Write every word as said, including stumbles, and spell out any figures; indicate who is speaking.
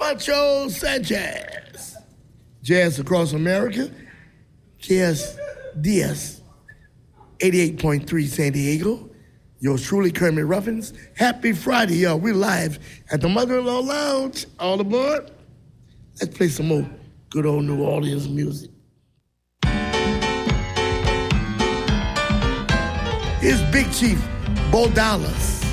Speaker 1: Pancho Sanchez. Jazz Across America, K S D S, eighty-eight point three San Diego. Yours truly, Kermit Ruffins. Happy Friday, y'all. We're live at the Mother-in-Law Lounge. All aboard. Let's play some more good old New Orleans music. Here's Big Chief Bo Dollars.